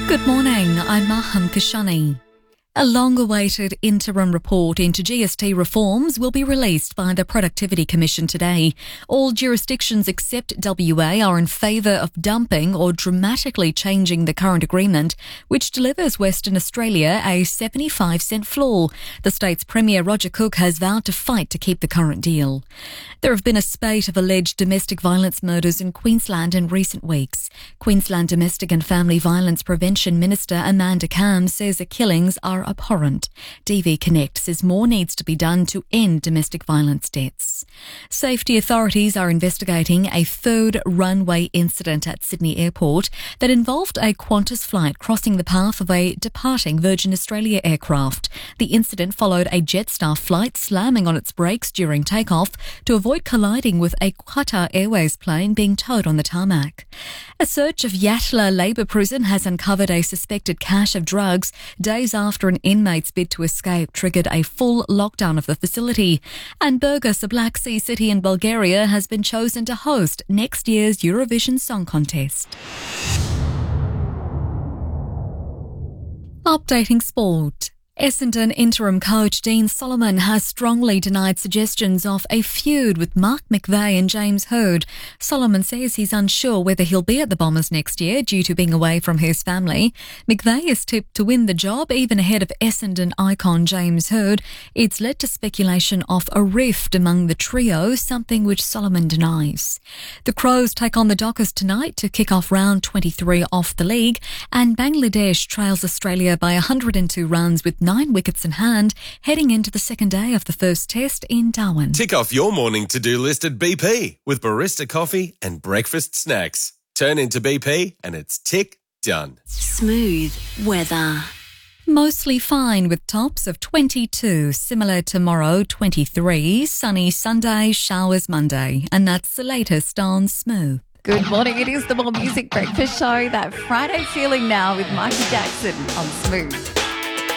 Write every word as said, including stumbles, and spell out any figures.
Good morning, I'm Maham Kashani. A long-awaited interim report into G S T reforms will be released by the Productivity Commission today. All jurisdictions except W A are in favour of dumping or dramatically changing the current agreement, which delivers Western Australia a seventy-five cent floor. The state's Premier Roger Cook has vowed to fight to keep the current deal. There have been a spate of alleged domestic violence murders in Queensland in recent weeks. Queensland Domestic and Family Violence Prevention Minister Amanda Cam says the killings are abhorrent. D V Connect says more needs to be done to end domestic violence deaths. Safety authorities are investigating a third runway incident at Sydney Airport that involved a Qantas flight crossing the path of a departing Virgin Australia aircraft. The incident followed a Jetstar flight slamming on its brakes during takeoff to avoid colliding with a Qatar Airways plane being towed on the tarmac. A search of Yatala Labour Prison has uncovered a suspected cache of drugs days after an inmate's bid to escape triggered a full lockdown of the facility. And Burgas, a Black Sea city in Bulgaria, has been chosen to host next year's Eurovision Song Contest. Updating sport. Essendon interim coach Dean Solomon has strongly denied suggestions of a feud with Mark McVeigh and James Hird. Solomon says he's unsure whether he'll be at the Bombers next year due to being away from his family. McVeigh is tipped to win the job even ahead of Essendon icon James Hird. It's led to speculation of a rift among the trio, something which Solomon denies. The Crows take on the Dockers tonight to kick off round twenty-three of the league, and Bangladesh trails Australia by one hundred two runs with nine wickets in hand, heading into the second day of the first test in Darwin. Tick off your morning to-do list at B P with barista coffee and breakfast snacks. Turn into B P and it's tick done. Smooth weather. Mostly fine with tops of twenty-two, similar tomorrow twenty-three, sunny Sunday, showers Monday. And that's the latest on Smooth. Good morning. It is the More Music Breakfast Show. That Friday feeling now with Mikey Jackson on Smooth.